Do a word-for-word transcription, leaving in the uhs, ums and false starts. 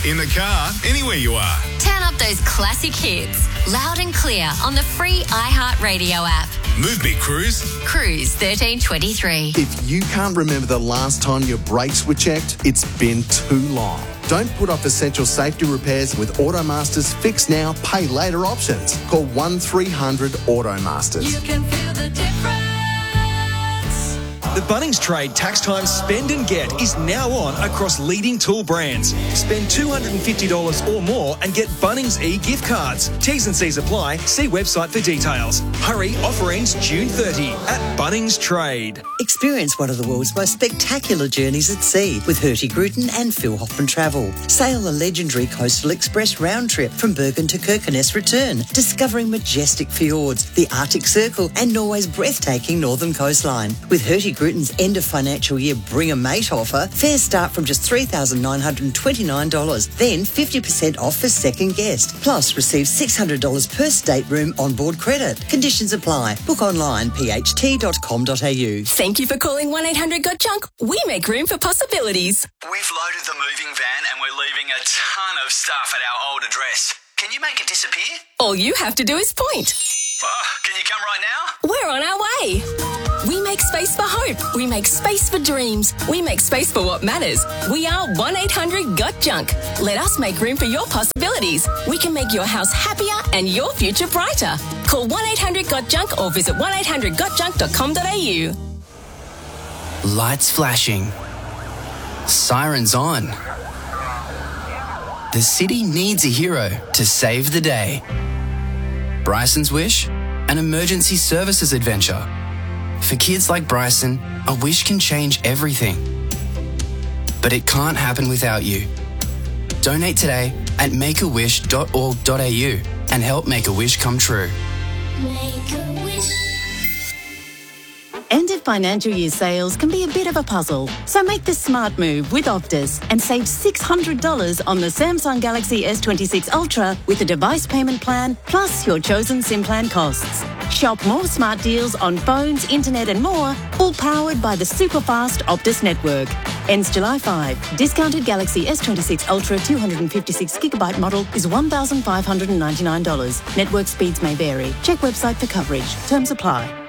in the car, anywhere you are. Turn up those classic hits, loud and clear on the free iHeartRadio app. Move me, Cruise. Cruise thirteen twenty-three. If you can't remember the last time your brakes were checked, it's been too long. Don't put off essential safety repairs with Automaster's Fix Now, Pay Later options. Call one three hundred Automasters. You can feel the difference. The Bunnings Trade Tax Time Spend and Get is now on across leading tool brands. Spend two hundred fifty dollars or more and get Bunnings e-gift cards. T's and C's apply. See website for details. Hurry, offer ends June thirtieth at Bunnings Trade. Experience one of the world's most spectacular journeys at sea with Hertie Grutten and Phil Hoffman Travel. Sail the legendary Coastal Express round trip from Bergen to Kirkenes return, discovering majestic fjords, the Arctic Circle and Norway's breathtaking northern coastline. With Hertie Grutten's end of financial year Bring a Mate offer, fares start from just three thousand nine hundred twenty-nine dollars, then fifty percent off for second guest. Plus, receive six hundred dollars per stateroom onboard credit. Conditions apply. Book online, p h t dot com dot a u. Thank you for calling one eight hundred got junk. We make room for possibilities. We've loaded the moving van and we're leaving a ton of stuff at our old address. Can you make it disappear? All you have to do is point. Uh, can you come right now? We're on our way. We make space for hope. We make space for dreams. We make space for what matters. We are one eight hundred got junk. Let us make room for your possibilities. We can make your house happier and your future brighter. Call one eight hundred got junk or visit one eight hundred got junk dot com dot a u. Lights flashing. Sirens on. The city needs a hero to save the day. Bryson's Wish, an emergency services adventure. For kids like Bryson, a wish can change everything. But it can't happen without you. Donate today at make a wish dot org dot a u and help make a wish come true. Make a wish. End of financial year sales can be a bit of a puzzle, so make the smart move with Optus and save six hundred dollars on the Samsung Galaxy S twenty-six Ultra with a device payment plan plus your chosen SIM plan costs. Shop more smart deals on phones, internet and more, all powered by the super fast Optus network. Ends July fifth. Discounted Galaxy S twenty-six Ultra two hundred fifty-six gigabyte model is one thousand five hundred ninety-nine dollars. Network speeds may vary. Check website for coverage. Terms apply.